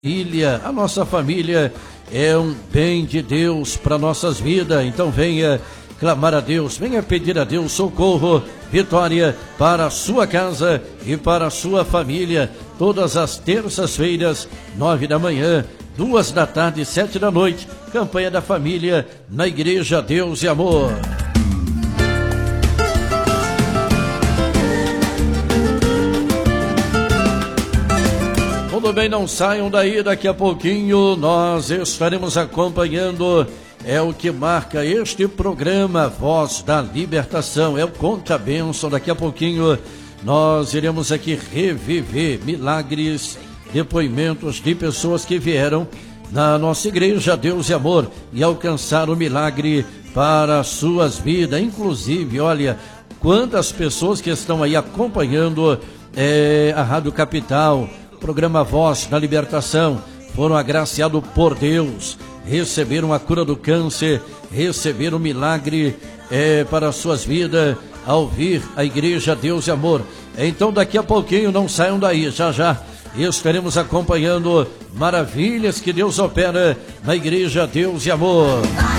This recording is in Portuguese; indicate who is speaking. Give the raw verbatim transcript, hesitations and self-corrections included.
Speaker 1: Ilha, a nossa família é um bem de Deus para nossas vidas, então venha clamar a Deus, venha pedir a Deus socorro, vitória para a sua casa e para a sua família, todas as terças-feiras, nove da manhã, duas da tarde, sete da noite, campanha da família na Igreja Deus e Amor. Tudo bem, não saiam daí, daqui a pouquinho nós estaremos acompanhando, é o que marca este programa, Voz da Libertação, é o Conta Bênção. Daqui a pouquinho nós iremos aqui reviver milagres, depoimentos de pessoas que vieram na nossa Igreja Deus e Amor e alcançaram o milagre para suas vidas. Inclusive, olha, quantas pessoas que estão aí acompanhando é, a Rádio Capital, programa Voz da Libertação, foram agraciados por Deus, receberam a cura do câncer, receberam o milagre é, para suas vidas ao vir a Igreja Deus e Amor. Então daqui a pouquinho não saiam daí, já já estaremos acompanhando maravilhas que Deus opera na Igreja Deus e Amor.